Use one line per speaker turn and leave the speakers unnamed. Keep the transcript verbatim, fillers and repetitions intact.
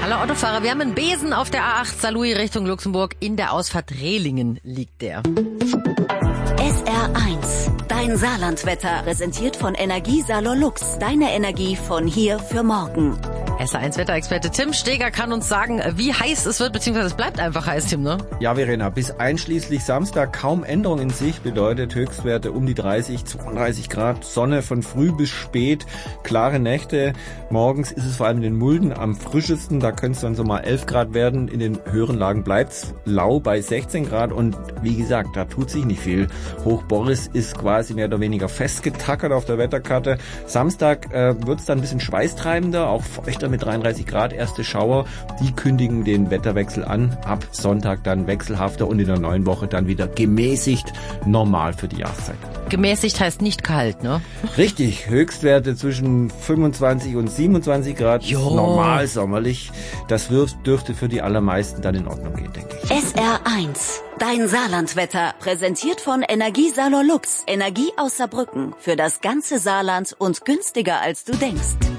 Alle Autofahrer, wir haben einen Besen auf der A acht Saarlouis Richtung Luxemburg. In der Ausfahrt Rehlingen liegt der.
S R eins, dein Saarlandwetter, präsentiert von Energiesalor Lux. Deine Energie von hier für morgen.
S R eins Wetterexperte Tim Steger kann uns sagen, wie heiß es wird, beziehungsweise es bleibt einfach heiß, Tim, ne?
Ja, Verena, bis einschließlich Samstag kaum Änderung in sich, bedeutet Höchstwerte um die dreißig, zweiunddreißig Grad, Sonne von früh bis spät, klare Nächte. Morgens ist es vor allem in den Mulden am frischesten, da können es dann so mal elf Grad werden. In den höheren Lagen bleibt's lau bei sechzehn Grad und wie gesagt, da tut sich nicht viel. Hoch Boris ist quasi mehr oder weniger festgetackert auf der Wetterkarte. Samstag äh, wird's dann ein bisschen schweißtreibender, auch feuchter mit dreiunddreißig Grad, erste Schauer, die kündigen den Wetterwechsel an. Ab Sonntag dann wechselhafter und in der neuen Woche dann wieder gemäßigt normal für die Jahreszeit.
Gemäßigt heißt nicht kalt, ne?
Richtig, Höchstwerte zwischen fünfundzwanzig und siebenundzwanzig Grad,
Jo.
normal sommerlich. Das dürfte für die allermeisten dann in Ordnung gehen, denke ich.
S R eins, dein Saarlandwetter, präsentiert von Energiesalor Lux. Energie aus Saarbrücken für das ganze Saarland und günstiger als du denkst.